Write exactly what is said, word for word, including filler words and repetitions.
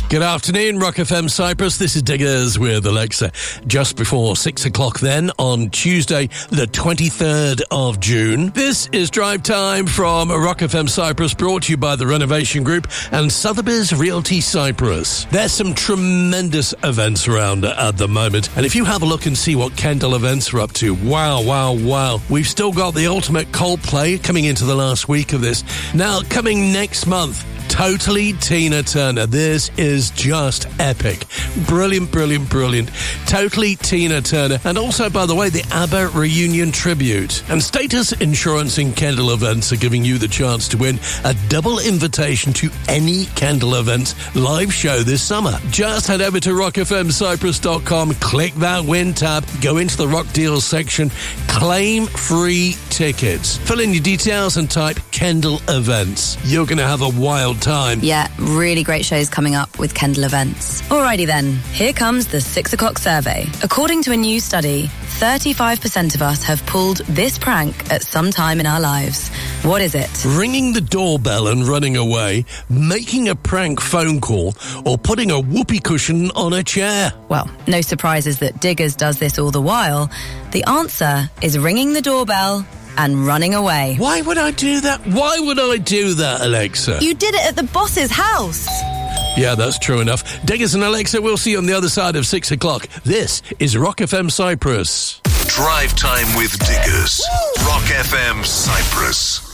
Good afternoon, Rock F M Cyprus. This is Diggers with Alexa. Just before six o'clock then on Tuesday, the twenty-third of June. This is Drive Time from Rock F M Cyprus, brought to you by the Renovation Group and Sotheby's Realty Cyprus. There's some tremendous events around at the moment, and if you have a look and see what Kendall Events are up to, wow, wow, wow. We've still got the ultimate Coldplay coming into the last week of this. Now, coming next month, Totally Tina Turner. This is just epic. Brilliant, brilliant, brilliant. Totally Tina Turner. And also, by the way, the ABBA reunion tribute. And Status Insurance and Kendall Events are giving you the chance to win a double invitation to any Kendall Events live show this summer. Just head over to rock f m cyprus dot com, click that win tab, go into the Rock Deals section, claim free tickets. Fill in your details and type Kendall Events. You're going to have a wild time. Yeah, really great shows coming up with Kendall Events. Alrighty then, here comes the six o'clock survey. According to a new study, thirty-five percent of us have pulled this prank at some time in our lives. What is it? Ringing the doorbell and running away, making a prank phone call, or putting a whoopee cushion on a chair. Well, no surprises that Diggers does this all the while. The answer is ringing the doorbell and running away. Why would I do that? Why would I do that, Alexa? You did it at the boss's house. Yeah, that's true enough. Diggers and Alexa, we'll see you on the other side of six o'clock. This is Rock F M Cyprus. Drive Time with Diggers. Rock F M Cyprus.